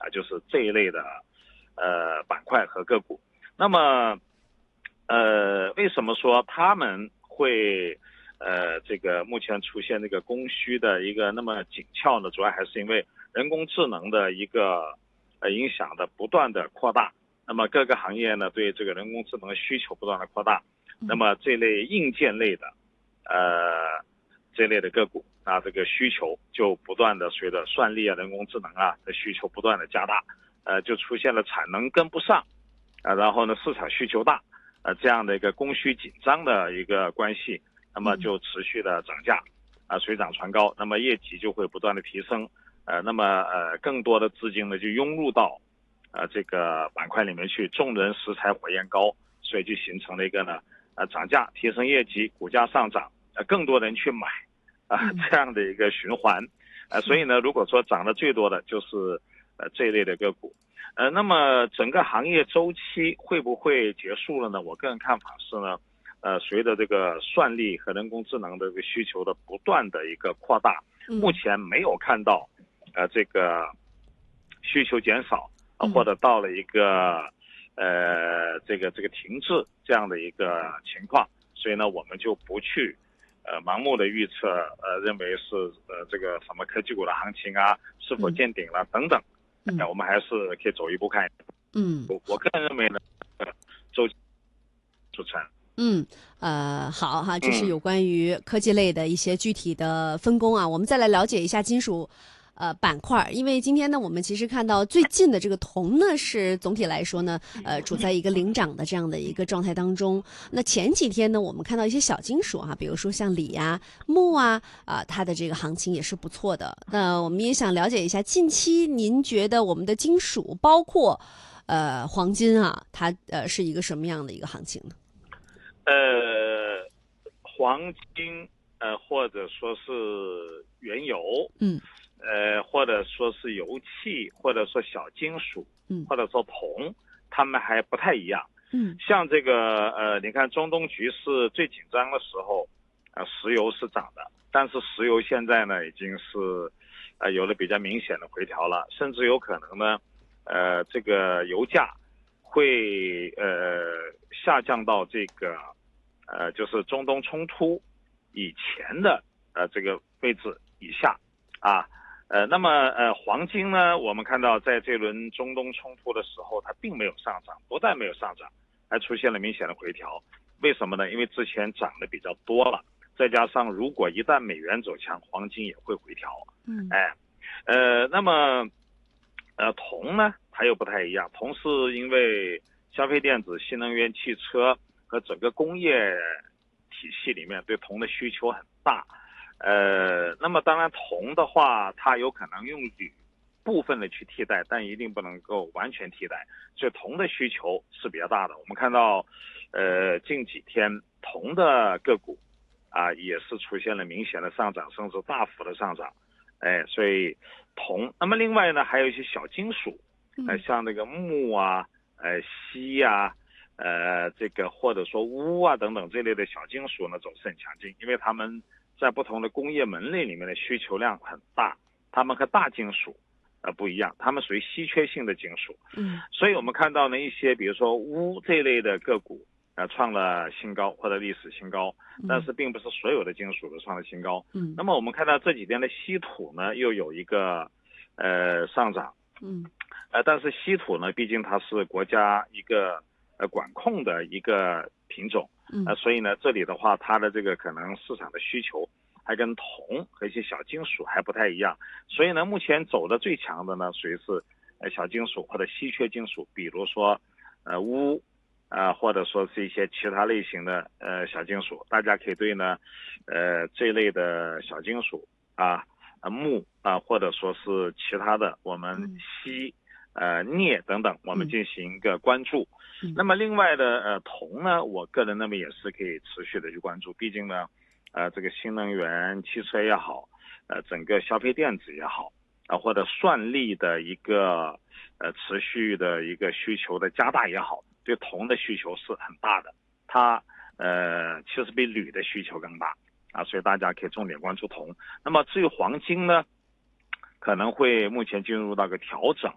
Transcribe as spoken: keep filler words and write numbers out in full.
啊，就是这一类的呃板块和个股。那么呃，为什么说他们会呃这个目前出现这个供需的一个那么紧俏呢？主要还是因为人工智能的一个呃影响的不断的扩大。那么各个行业呢对这个人工智能的需求不断的扩大，那么这类硬件类的呃这类的个股啊，这个需求就不断的随着算力啊、人工智能啊的需求不断的加大，呃，就出现了产能跟不上，啊，然后呢市场需求大，呃，这样的一个供需紧张的一个关系，那么就持续的涨价，啊，水涨船高，那么业绩就会不断的提升，呃，那么呃更多的资金呢就涌入到，呃这个板块里面去，众人拾柴火焰高，所以就形成了一个呢，呃涨价提升业绩，股价上涨，呃更多人去买。啊，这样的一个循环，呃，所以呢，如果说涨得最多的就是呃这一类的个股，呃，那么整个行业周期会不会结束了呢？我个人看法是呢，呃，随着这个算力和人工智能的这个需求的不断的一个扩大，目前没有看到呃这个需求减少，呃、或者到了一个呃这个这个停滞这样的一个情况，所以呢，我们就不去。呃，盲目的预测，呃，认为是呃这个什么科技股的行情啊，是否见顶了等等，嗯，呃、我们还是可以走一步看一步。 嗯， 我我个人认为呢，呃，周期组成。 嗯，呃，好哈，这是有关于科技类的一些具体的分工啊。我们再来了解一下金属。呃，板块，因为今天呢，我们其实看到最近的这个铜呢，是总体来说呢，呃，处在一个领涨的这样的一个状态当中。那前几天呢，我们看到一些小金属哈、啊，比如说像锂啊、钼啊，啊、呃，它的这个行情也是不错的。那我们也想了解一下，近期您觉得我们的金属，包括呃黄金啊，它呃是一个什么样的一个行情呢？ 呃，黄金呃，或者说是原油， 嗯。 呃，或者说是油气，或者说小金属， 嗯， 或者说铜，它们还不太一样。 嗯， 像这个呃，你看中东局势最紧张的时候，呃，石油是涨的，但是石油现在呢已经是呃有了比较明显的回调了，甚至有可能呢，呃，这个油价会呃下降到这个呃就是中东冲突以前的呃这个位置以下啊。呃，那么呃，黄金呢，我们看到在这轮中东冲突的时候，它并没有上涨，不但没有上涨，还出现了明显的回调。为什么呢？因为之前涨得比较多了，再加上如果一旦美元走强，黄金也会回调。 嗯， 哎，呃，那么呃，铜呢，它又不太一样，铜是因为消费电子、新能源汽车和整个工业体系里面对铜的需求很大。呃，那么当然铜的话，它有可能用铝部分的去替代，但一定不能够完全替代，所以铜的需求是比较大的。我们看到，呃，近几天铜的个股啊，也是出现了明显的上涨，甚至大幅的上涨。哎，所以铜，那么另外呢，还有一些小金属，呃，像那个钼啊、呃锡啊、呃这个或者说钨啊等等这类的小金属呢，走势很强劲，因为它们在不同的工业门类里面的需求量很大，它们和大金属呃不一样，它们属于稀缺性的金属。 嗯， 所以我们看到呢一些比如说钨这类的个股呃创了新高或者历史新高，但是并不是所有的金属都创了新高。 嗯， 那么我们看到这几天的稀土呢又有一个呃上涨。 嗯， 呃但是稀土呢毕竟它是国家一个呃管控的一个品种。呃，所以呢，这里的话，它的这个可能市场的需求还跟铜和一些小金属还不太一样，所以呢，目前走的最强的呢，属于是呃小金属或者稀缺金属，比如说呃钨啊、呃，或者说是一些其他类型的呃小金属，大家可以对呢呃这类的小金属啊、呃、钼啊、呃，或者说是其他的我们锡。呃，镍等等，我们进行一个关注。嗯、那么另外的呃铜呢，我个人认为也是可以持续的去关注。毕竟呢，呃，这个新能源汽车也好，呃，整个消费电子也好，啊、呃，或者算力的一个呃持续的一个需求的加大也好，对铜的需求是很大的。它呃其实比铝的需求更大啊，所以大家可以重点关注铜。那么至于黄金呢，可能会目前进入到个调整。